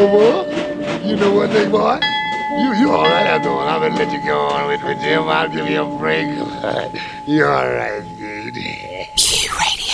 what? You know what, big boy? You all right? I'm gonna let you go on with Jim. I'll give you a break. You all right, dude? Q Radio.